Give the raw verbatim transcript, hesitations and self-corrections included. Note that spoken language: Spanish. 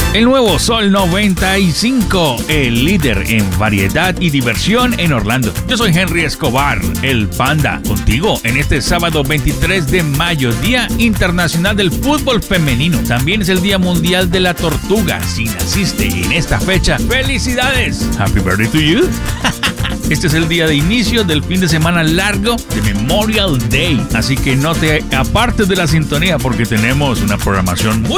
El nuevo Sol noventa y cinco, el líder en variedad y diversión en Orlando. Yo soy Henry Escobar, el Panda, contigo en este sábado veintitrés de mayo, Día Internacional del Fútbol Femenino. También es el Día Mundial de la Tortuga. Si naciste en esta fecha, ¡felicidades! Happy birthday to you. Este es el día de inicio del fin de semana largo de Memorial Day. Así que no te apartes de la sintonía porque tenemos una programación muy